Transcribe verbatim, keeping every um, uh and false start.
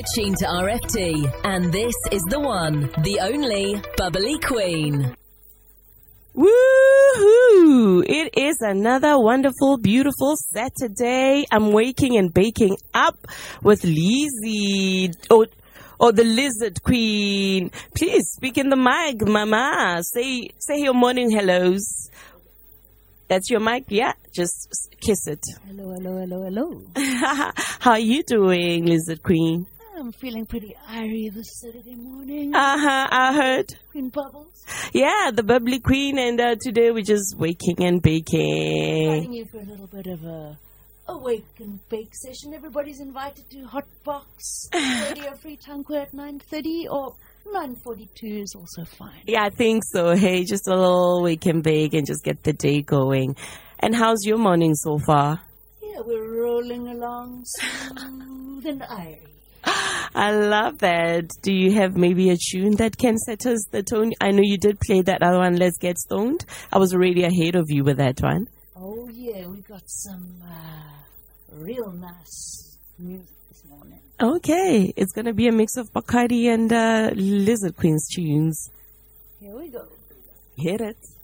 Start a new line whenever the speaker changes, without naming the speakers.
You're tuned to R F T, and this is the one, the only Bubbly Queen.
Woohoo! It is another wonderful, beautiful Saturday. I'm waking and baking up with Lizzie, or, or the Lizard Queen. Please speak in the mic, Mama. Say, say your morning hellos. That's your mic? Yeah, just kiss it.
Hello, hello, hello, hello.
How are you doing, Lizard Queen?
I'm feeling pretty airy this Saturday morning.
Uh-huh, I heard.
Queen Bubbles.
Yeah, the Bubbly Queen, and uh, today we're just waking and baking.
Inviting you for a little bit of a, a wake and bake session. Everybody's invited to Hotbox Radio Free Tankwa at nine thirty, or nine forty-two is also fine.
Yeah, I think so. Hey, just a little wake and bake and just get the day going. And how's your morning so far?
Yeah, we're rolling along smooth and airy.
I love that. Do you have maybe a tune that can set us the tone? I know you did play that other one, Let's Get Stoned. I was already ahead of you with that one.
Oh, yeah, we got some uh, real nice music this morning.
Okay, it's going to be a mix of Bacardi and uh, Lizard Queen's tunes.
Here we go.
Hit it.